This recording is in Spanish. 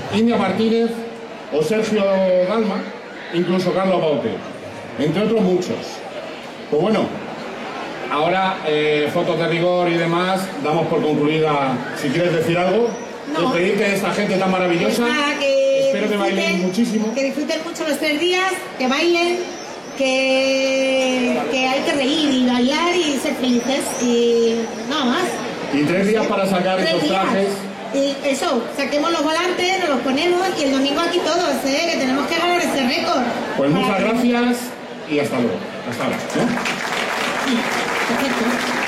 India Martínez o Sergio Dalma, incluso Carlos Baute, entre otros muchos. Pues bueno, ahora fotos de rigor y demás, damos por concluida. Si quieres decir algo, despedirte de esta gente tan maravillosa. Espero que bailen muchísimo. Que disfruten mucho los 3 días, que bailen, que hay que reír y bailar y ser felices y nada más. Y 3 días para sacar esos trajes. Y eso, saquemos los volantes, nos los ponemos y el domingo aquí todos, que tenemos que ganar ese récord. Pues muchas gracias y hasta luego. Hasta ahora. Sí, perfecto.